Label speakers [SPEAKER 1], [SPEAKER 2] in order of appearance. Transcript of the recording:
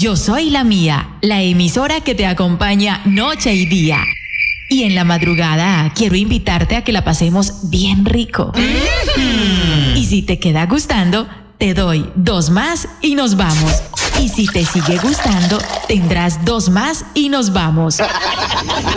[SPEAKER 1] Yo soy la mía, la emisora que te acompaña noche y día. Y en la madrugada quiero invitarte a que la pasemos bien rico. Y si te queda gustando, te doy 2 más y nos vamos. Y si te sigue gustando, tendrás 2 más y nos vamos.